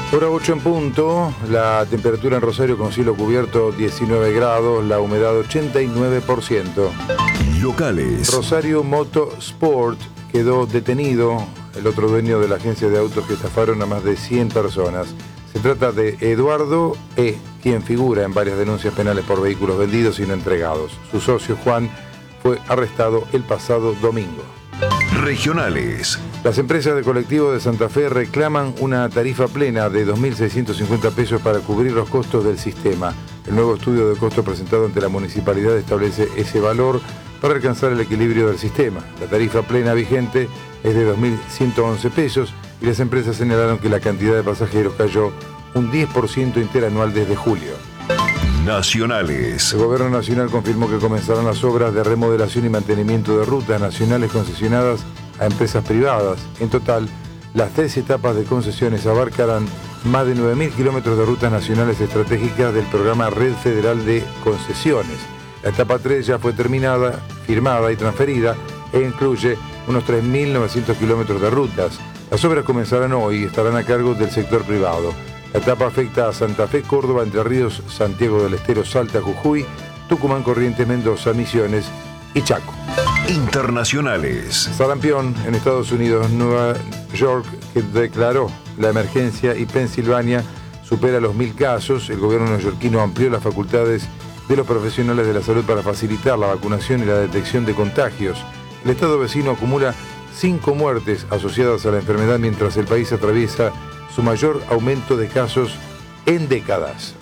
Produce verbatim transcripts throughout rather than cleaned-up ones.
Hora ocho en punto, la temperatura en Rosario con cielo cubierto diecinueve grados, la humedad ochenta y nueve por ciento. Locales. Rosario Motorsport quedó detenido, el otro dueño de la agencia de autos que estafaron a más de cien personas. Se trata de Eduardo E., quien figura en varias denuncias penales por vehículos vendidos y no entregados. Su socio Juan fue arrestado el pasado domingo. Regionales. Las empresas de colectivo de Santa Fe reclaman una tarifa plena de dos mil seiscientos cincuenta pesos para cubrir los costos del sistema. El nuevo estudio de costo presentado ante la municipalidad establece ese valor para alcanzar el equilibrio del sistema. La tarifa plena vigente es de dos mil ciento once pesos y las empresas señalaron que la cantidad de pasajeros cayó un diez por ciento interanual desde julio. Nacionales. El Gobierno Nacional confirmó que comenzarán las obras de remodelación y mantenimiento de rutas nacionales concesionadas a empresas privadas. En total, las tres etapas de concesiones abarcarán más de nueve mil kilómetros de rutas nacionales estratégicas del programa Red Federal de Concesiones. La etapa tres ya fue terminada, firmada y transferida e incluye unos tres mil novecientos kilómetros de rutas. Las obras comenzarán hoy y estarán a cargo del sector privado. La etapa afecta a Santa Fe, Córdoba, Entre Ríos, Santiago del Estero, Salta, Jujuy, Tucumán, Corrientes, Mendoza, Misiones y Chaco. Internacionales. Sarampión en Estados Unidos, Nueva York, que declaró la emergencia, y Pensilvania supera los mil casos. El gobierno neoyorquino amplió las facultades de los profesionales de la salud para facilitar la vacunación y la detección de contagios. El estado vecino acumula cinco muertes asociadas a la enfermedad mientras el país atraviesa su mayor aumento de casos en décadas.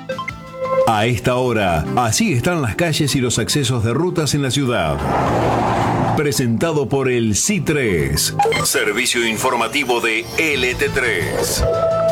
A esta hora, así están las calles y los accesos de rutas en la ciudad. Presentado por el C I tres, servicio informativo de L T tres.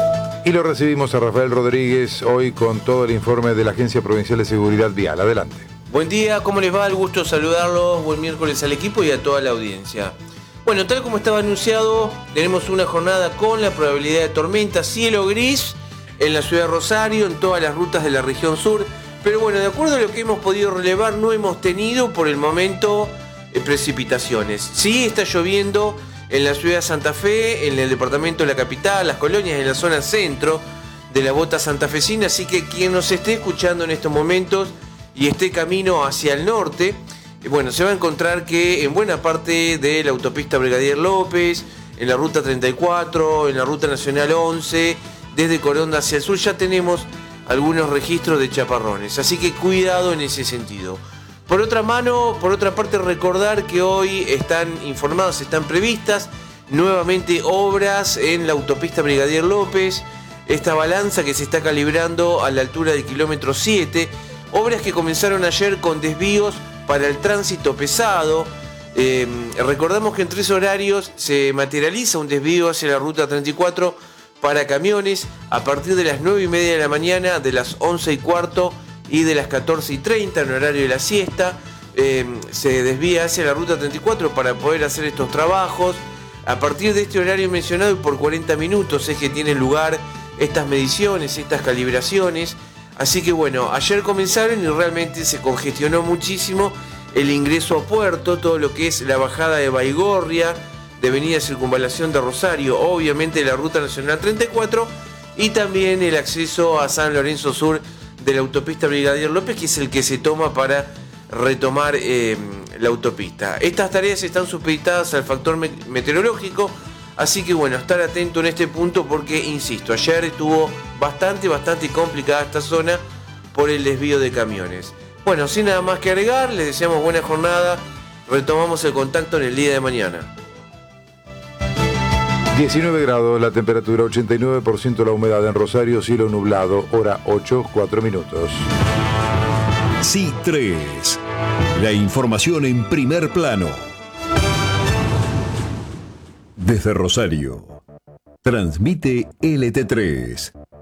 Y lo recibimos a Rafael Rodríguez hoy con todo el informe de la Agencia Provincial de Seguridad Vial. Adelante. Buen día, ¿cómo les va? El gusto de saludarlos. Buen miércoles al equipo y a toda la audiencia. Bueno, tal como estaba anunciado, tenemos una jornada con la probabilidad de tormenta, cielo gris en la ciudad de Rosario, en todas las rutas de la región sur. Pero bueno, de acuerdo a lo que hemos podido relevar, no hemos tenido por el momento eh, precipitaciones. Sí está lloviendo en la ciudad de Santa Fe, en el departamento de la capital, las colonias, en la zona centro de la bota santafesina. Así que quien nos esté escuchando en estos momentos y esté camino hacia el norte, bueno, se va a encontrar que en buena parte de la autopista Brigadier López, en la ruta treinta y cuatro, en la ruta nacional once, desde Coronda hacia el sur, ya tenemos algunos registros de chaparrones. Así que cuidado en ese sentido. Por otra mano, por otra parte, recordar que hoy están informados, están previstas nuevamente obras en la autopista Brigadier López. Esta balanza que se está calibrando a la altura del kilómetro siete. Obras que comenzaron ayer con desvíos para el tránsito pesado. Eh, recordamos que en tres horarios se materializa un desvío hacia la ruta treinta y cuatro para camiones a partir de las nueve y media de la mañana, de las once y cuarto y de las catorce y treinta en horario de la siesta. Eh, se desvía hacia la ruta treinta y cuatro para poder hacer estos trabajos. A partir de este horario mencionado y por cuarenta minutos es que tienen lugar estas mediciones, estas calibraciones. Así que bueno, ayer comenzaron y realmente se congestionó muchísimo el ingreso a puerto, todo lo que es la bajada de Baigorria, de Avenida Circunvalación de Rosario, obviamente la Ruta Nacional treinta y cuatro y también el acceso a San Lorenzo Sur de la autopista Brigadier López, que es el que se toma para retomar eh, la autopista. Estas tareas están supeditadas al factor me- meteorológico, así que bueno, estar atento en este punto porque, insisto, ayer estuvo bastante, bastante complicada esta zona por el desvío de camiones. Bueno, sin nada más que agregar, les deseamos buena jornada. Retomamos el contacto en el día de mañana. diecinueve grados la temperatura, ochenta y nueve por ciento la humedad en Rosario, cielo nublado, hora ocho, cuatro minutos. C I tres, la información en primer plano. Desde Rosario, transmite L T tres.